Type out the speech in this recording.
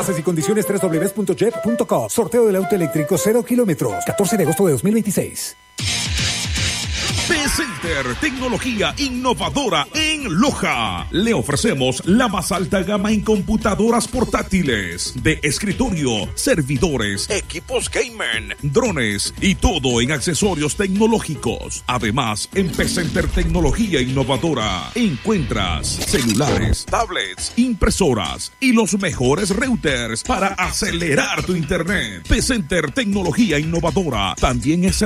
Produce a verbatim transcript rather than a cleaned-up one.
Bases y condiciones doble u doble u doble u punto jet punto com. Sorteo del auto eléctrico cero kilómetros. catorce de agosto de dos mil veintiséis. P-Center, tecnología innovadora en Loja. Le ofrecemos la más alta gama en computadoras portátiles, de escritorio, servidores, equipos gamer, drones y todo en accesorios tecnológicos. Además, en P-Center Tecnología Innovadora encuentras celulares, tablets, impresoras y los mejores routers para acelerar tu internet. P-Center Tecnología Innovadora también es